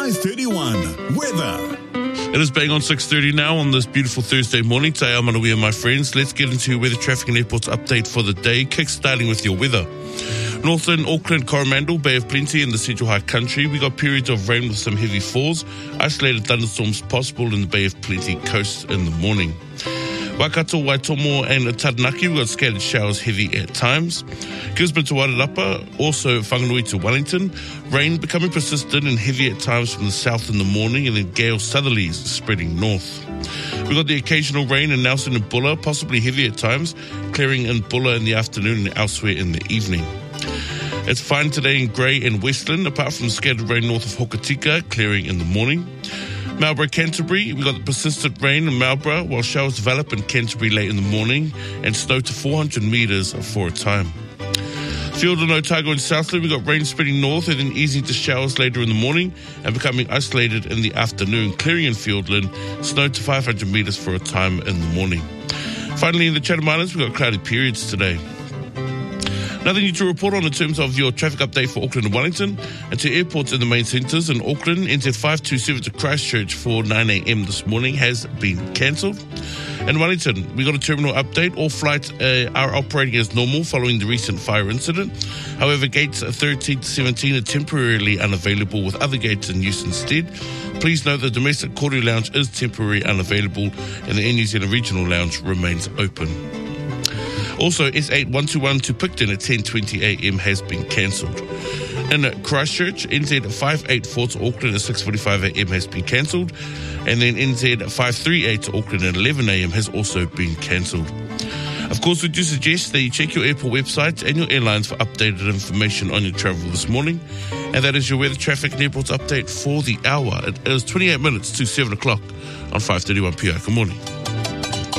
5:31 weather. It is bang on 6:30 now on this beautiful Thursday morning. Today I'm Manawi and my friends. Let's get into your weather, traffic and airports update for the day. Kick-starting with your weather. Northern Auckland, Coromandel, Bay of Plenty in the Central High Country. We got periods of rain with some heavy falls. Isolated thunderstorms possible in the Bay of Plenty coast in the morning. Waikato, Waitomo and Taranaki, we've got scattered showers heavy at times. Gisborne to Wairarapa, also Whanganui to Wellington. Rain becoming persistent and heavy at times from the south in the morning, and then gale southerlies spreading north. We've got the occasional rain in Nelson and Bulla, possibly heavy at times, clearing in Bulla in the afternoon and elsewhere in the evening. It's fine today in Grey and Westland, apart from scattered rain north of Hokitika, clearing in the morning. Marlborough, Canterbury, we've got the persistent rain in Marlborough, while showers develop in Canterbury late in the morning, and snow to 400 metres for a time. Fiordland, Otago and Southland, we've got rain spreading north and then easing to showers later in the morning and becoming isolated in the afternoon, clearing in Fiordland, snow to 500 metres for a time in the morning. Finally, in the Chatham Islands, we've got cloudy periods today. Nothing new to report on in terms of your traffic update for Auckland and Wellington. And to airports in the main centres in Auckland, NZ527 to Christchurch for 9 a.m. this morning has been cancelled. In Wellington, we got a terminal update. All flights are operating as normal following the recent fire incident. However, gates 13 to 17 are temporarily unavailable with other gates in use instead. Please note the domestic Koru Lounge is temporarily unavailable and the Air New Zealand Regional Lounge remains open. Also, S8121 to Picton at 10:20 a.m. has been cancelled. In Christchurch, NZ584 to Auckland at 6:45 a.m. has been cancelled. And then NZ538 to Auckland at 11 a.m. has also been cancelled. Of course, we do suggest that you check your airport websites and your airlines for updated information on your travel this morning. And that is your weather, traffic and airports update for the hour. It is 28 minutes to 7 o'clock on 5:31 PR. Good morning.